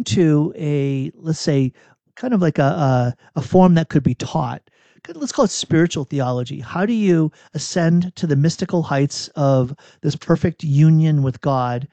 into let's say, kind of like a form that could be taught. Let's call it spiritual theology. How do you ascend to the mystical heights of this perfect union with God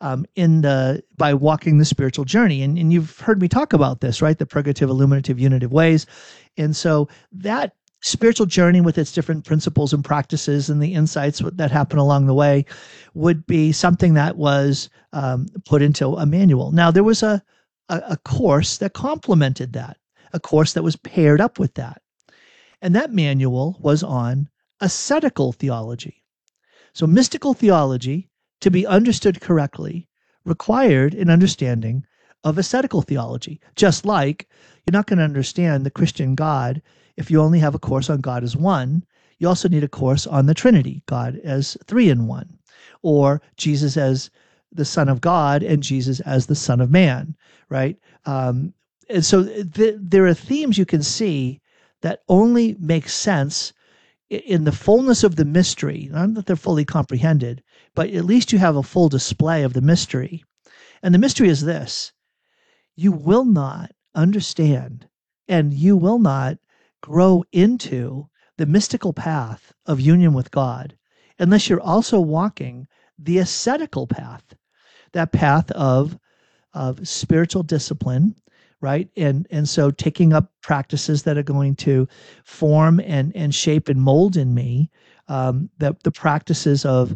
by walking the spiritual journey? And you've heard me talk about this, right? The purgative, illuminative, unitive ways. And so that spiritual journey with its different principles and practices and the insights that happen along the way would be something that was put into a manual. Now, there was a course that complemented that, a course that was paired up with that. And that manual was on ascetical theology. So mystical theology, to be understood correctly, required an understanding of ascetical theology. Just like you're not going to understand the Christian God if you only have a course on God as one. You also need a course on the Trinity, God as three in one, or Jesus as the Son of God and Jesus as the Son of Man, right? And so there are themes you can see that only make sense in the fullness of the mystery. Not that they're fully comprehended, but at least you have a full display of the mystery. And the mystery is this: you will not understand and you will not grow into the mystical path of union with God unless you're also walking the ascetical path, that path of spiritual discipline, right? And so taking up practices that are going to form and shape and mold in me the practices of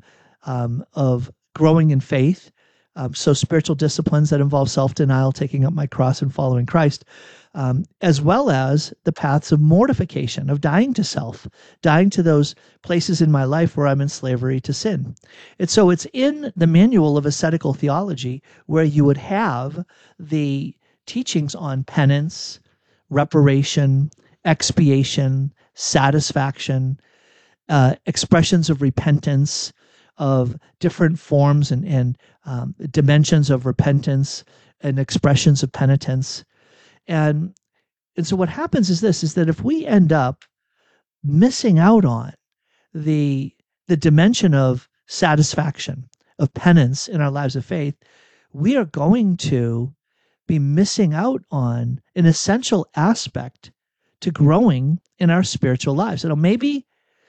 growing in faith. So spiritual disciplines that involve self-denial, taking up my cross and following Christ, as well as the paths of mortification, of dying to self, dying to those places in my life where I'm in slavery to sin. And so it's in the manual of ascetical theology where you would have the teachings on penance, reparation, expiation, satisfaction, expressions of repentance, of different forms and dimensions of repentance and expressions of penitence. And so what happens is this, is that if we end up missing out on the dimension of satisfaction, of penance in our lives of faith, we are going to be missing out on an essential aspect to growing in our spiritual lives. And maybe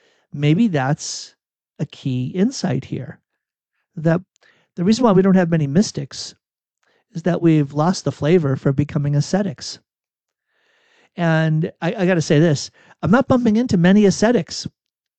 that's a key insight here, that the reason why we don't have many mystics is that we've lost the flavor for becoming ascetics. And I got to say this, I'm not bumping into many ascetics,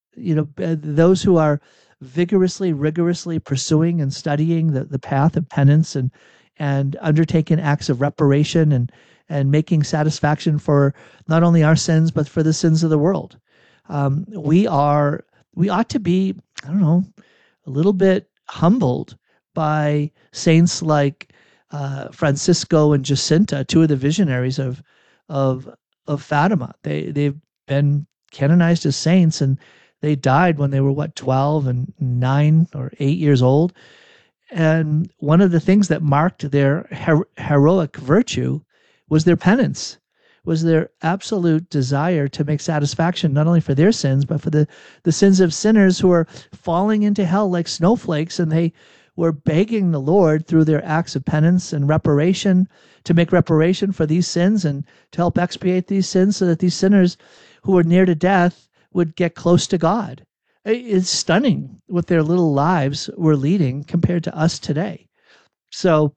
those who are rigorously pursuing and studying the path of penance and undertaking acts of reparation and making satisfaction for not only our sins, but for the sins of the world. We ought to be, a little bit humbled by saints like Francisco and Jacinta, two of the visionaries of Fatima. They've been canonized as saints, and they died when they were 12 and 9 or 8 years old. And one of the things that marked their heroic virtue was their penance, was their absolute desire to make satisfaction not only for their sins, but for the sins of sinners who are falling into hell like snowflakes. And they were begging the Lord through their acts of penance and reparation to make reparation for these sins and to help expiate these sins so that these sinners who were near to death would get close to God. It's stunning what their little lives were leading compared to us today. So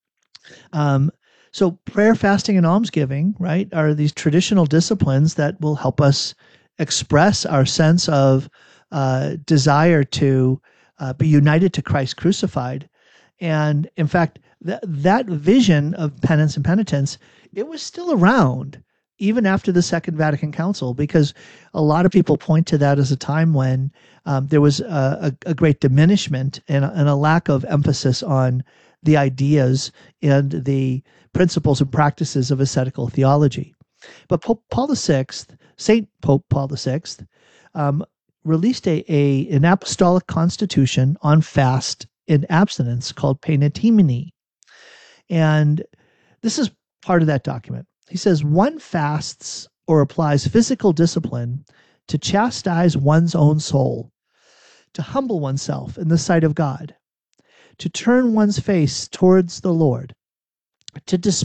prayer, fasting, and almsgiving, right, are these traditional disciplines that will help us express our sense of desire to be united to Christ crucified. And in fact, that vision of penance and penitence, it was still around even after the Second Vatican Council, because a lot of people point to that as a time when there was a great diminishment and a lack of emphasis on the ideas and the principles and practices of ascetical theology. But Pope Paul VI, Saint Pope Paul VI, released an apostolic constitution on fast and abstinence called Paenatimini. And this is part of that document. He says, one fasts or applies physical discipline to chastise one's own soul, to humble oneself in the sight of God, to turn one's face towards the Lord, to